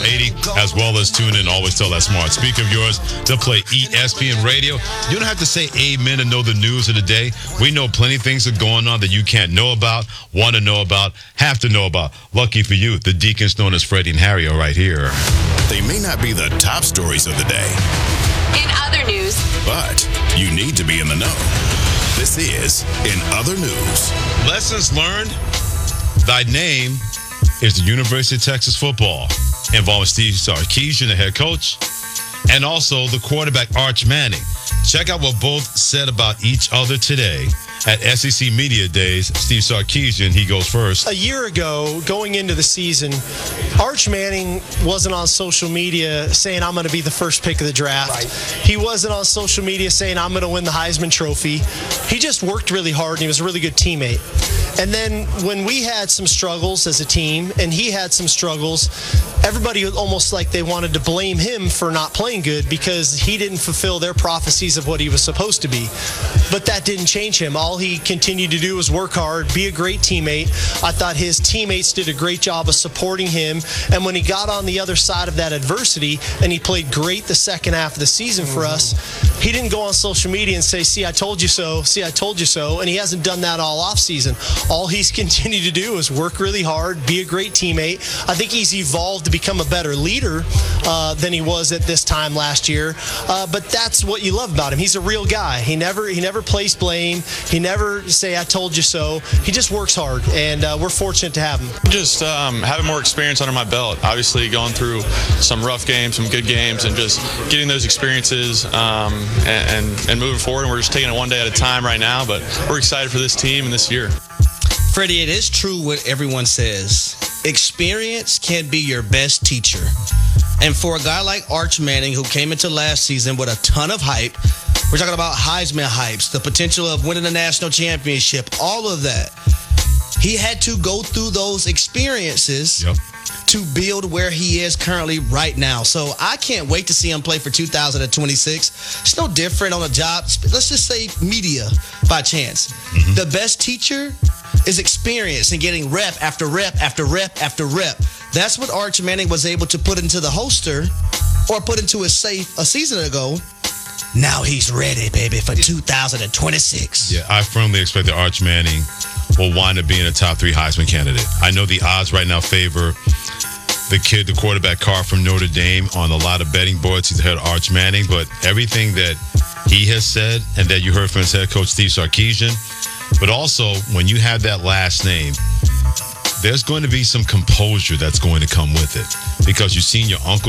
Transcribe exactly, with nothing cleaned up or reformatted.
eighty, as well as tune in. Always tell that smart speaker of yours to play E S P N Radio. You don't have to say amen to know the news of the day. We know plenty of things are going on that you can't know about, want to know about, have to know about. Lucky for you, the Deacons known as Freddie and Harry are right here. They may not be the top stories of the day. In other news. But you need to be in the know. This is In Other News. Lessons learned. Thy name is the University of Texas football, involving Steve Sarkisian, the head coach, and also the quarterback, Arch Manning. Check out what both said about each other today at S E C Media Days. Steve Sarkisian, he goes first. A year ago, going into the season, Arch Manning wasn't on social media saying, I'm going to be the first pick of the draft. Right. He wasn't on social media saying, I'm going to win the Heisman Trophy. He just worked really hard, and he was a really good teammate. And then when we had some struggles as a team, and he had some struggles, everybody almost like they wanted to blame him for not playing good because he didn't fulfill their prophecies of what he was supposed to be. But that didn't change him. All he continued to do was work hard, be a great teammate. I thought his teammates did a great job of supporting him. And when he got on the other side of that adversity and he played great the second half of the season for us, he didn't go on social media and say, see, I told you so, see, I told you so. And he hasn't done that all off season. All he's continued to do is work really hard, be a great teammate. I think he's evolved to become a better leader uh, than he was at this time last year. Uh, but that's what you love about him. He's a real guy. He never he never placed blame. He never say, I told you so. He just works hard, and uh, we're fortunate to have him. Just um, having more experience under my belt. Obviously going through some rough games, some good games, and just getting those experiences um, and, and, and moving forward. And we're just taking it one day at a time right now, but we're excited for this team and this year. Freddie, it is true what everyone says. Experience can be your best teacher. And for a guy like Arch Manning, who came into last season with a ton of hype, we're talking about Heisman hypes, the potential of winning a national championship, all of that. He had to go through those experiences yep. to build where he is currently right now. So I can't wait to see him play for two thousand twenty-six. It's no different on a job. Let's just say media by chance. Mm-hmm. The best teacher is experience and getting rep after rep after rep after rep. That's what Arch Manning was able to put into the holster or put into his safe a season ago. Now he's ready, baby, for two thousand twenty-six. Yeah, I firmly expect that Arch Manning will wind up being a top three Heisman candidate. I know the odds right now favor the kid, the quarterback, Carr from Notre Dame on a lot of betting boards. He's ahead of Arch Manning, but everything that he has said and that you heard from his head coach, Steve Sarkisian, but also when you have that last name, there's going to be some composure that's going to come with it because you've seen your uncle